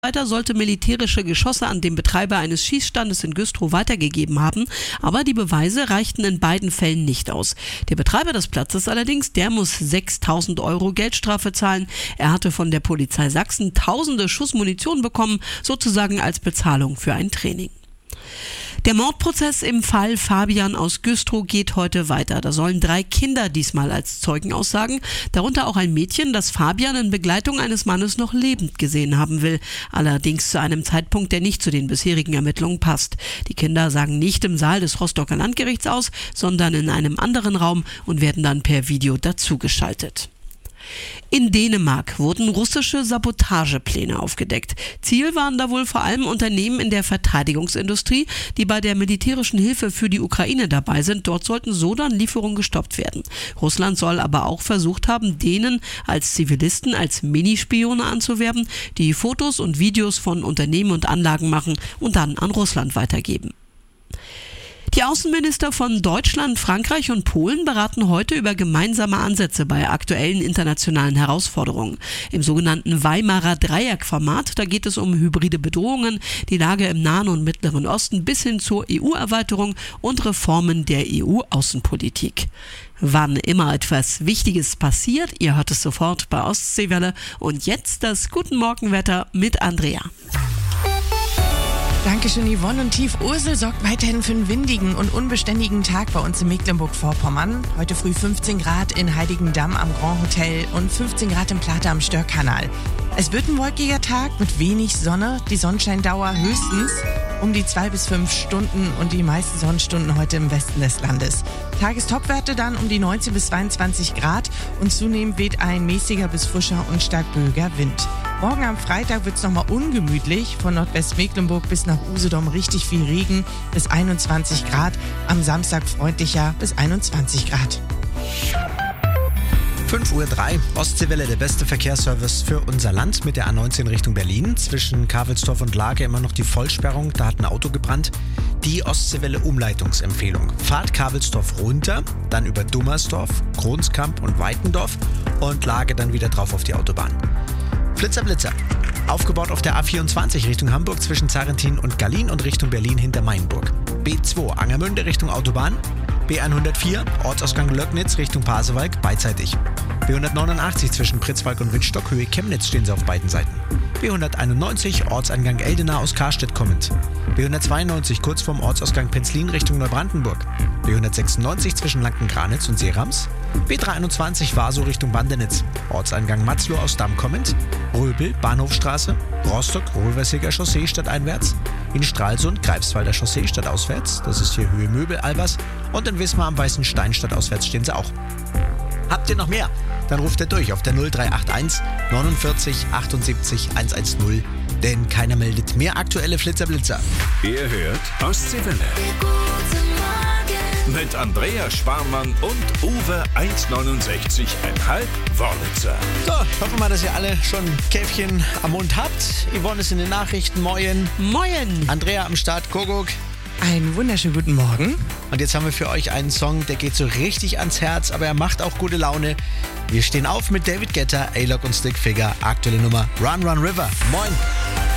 Weiter sollte militärische Geschosse an den Betreiber eines Schießstandes in Güstrow weitergegeben haben, aber die Beweise reichten in beiden Fällen nicht aus. Der Betreiber des Platzes allerdings, der muss 6.000 € Geldstrafe zahlen. Er hatte von der Polizei Sachsen tausende Schuss Munition bekommen, sozusagen als Bezahlung für ein Training. Der Mordprozess im Fall Fabian aus Güstrow geht heute weiter. Da sollen 3 Kinder diesmal als Zeugen aussagen, darunter auch ein Mädchen, das Fabian in Begleitung eines Mannes noch lebend gesehen haben will. Allerdings zu einem Zeitpunkt, der nicht zu den bisherigen Ermittlungen passt. Die Kinder sagen nicht im Saal des Rostocker Landgerichts aus, sondern in einem anderen Raum und werden dann per Video dazugeschaltet. In Dänemark wurden russische Sabotagepläne aufgedeckt. Ziel waren da wohl vor allem Unternehmen in der Verteidigungsindustrie, die bei der militärischen Hilfe für die Ukraine dabei sind. Dort sollten so dann Lieferungen gestoppt werden. Russland soll aber auch versucht haben, Dänen als Zivilisten, als Minispione anzuwerben, die Fotos und Videos von Unternehmen und Anlagen machen und dann an Russland weitergeben. Die Außenminister von Deutschland, Frankreich und Polen beraten heute über gemeinsame Ansätze bei aktuellen internationalen Herausforderungen. Im sogenannten Weimarer Dreieckformat, da geht es um hybride Bedrohungen, die Lage im Nahen und Mittleren Osten bis hin zur EU-Erweiterung und Reformen der EU-Außenpolitik. Wann immer etwas Wichtiges passiert, ihr hört es sofort bei Ostseewelle. Und jetzt das Guten Morgenwetter mit Andrea. Dankeschön, Yvonne. Und Tief-Ursel sorgt weiterhin für einen windigen und unbeständigen Tag bei uns in Mecklenburg-Vorpommern. Heute früh 15 Grad in Heiligendamm am Grand Hotel und 15 Grad im Plata am Störkanal. Es wird ein wolkiger Tag mit wenig Sonne. Die Sonnenscheindauer höchstens um die 2 bis 5 Stunden und die meisten Sonnenstunden heute im Westen des Landes. Tagestopwerte dann um die 19 bis 22 Grad und zunehmend weht ein mäßiger bis frischer und stark böiger Wind. Morgen am Freitag wird es nochmal ungemütlich. Von Nordwestmecklenburg bis nach Usedom richtig viel Regen bis 21 Grad. Am Samstag freundlicher bis 21 Grad. 5:03 Uhr, Ostseewelle, der beste Verkehrsservice für unser Land mit der A19 Richtung Berlin. Zwischen Kavelsdorf und Lage immer noch die Vollsperrung, da hat ein Auto gebrannt. Die Ostseewelle Umleitungsempfehlung. Fahrt Kavelsdorf runter, dann über Dummersdorf, Kronskamp und Weitendorf und Lage dann wieder drauf auf die Autobahn. Blitzer, Blitzer. Aufgebaut auf der A24 Richtung Hamburg zwischen Zarrentin und Gallien und Richtung Berlin hinter Mainburg. B2 Angermünde Richtung Autobahn. B104 Ortsausgang Löcknitz Richtung Pasewalk beidseitig. B189 zwischen Pritzwalk und Wittstock Höhe Chemnitz stehen sie auf beiden Seiten. B191 Ortseingang Eldena aus Karstedt kommend. B192 kurz vorm Ortsausgang Penzlin Richtung Neubrandenburg. B196 zwischen Lanken-Granitz und Seerams. B321 Vaso Richtung Bandenitz. Ortseingang Matzloh aus Damm kommend. Röbel, Bahnhofstraße. Rostock, Röversiger Chaussee stadteinwärts. In Stralsund, Greifswalder Chaussee stadtauswärts. Das ist hier Höhe Möbel-Albers. Und in Wismar am Weißen Stein stadtauswärts stehen sie auch. Habt ihr noch mehr? Dann ruft ihr durch auf der 0381 49 78 110. Denn keiner meldet mehr aktuelle Flitzer-Blitzer. Ihr hört Ostseewelle. Mit Andrea Sparmann und Uwe 1,69,5 Wörlitzer. So, hoffen wir mal, dass ihr alle schon ein Käffchen am Mund habt. Yvonne ist in den Nachrichten. Moin. Moin! Andrea am Start. Kuckuck. Einen wunderschönen guten Morgen. Und jetzt haben wir für euch einen Song, der geht so richtig ans Herz, aber er macht auch gute Laune. Wir stehen auf mit David Guetta, A-Lock und Stick Figure. Aktuelle Nummer Run Run River. Moin.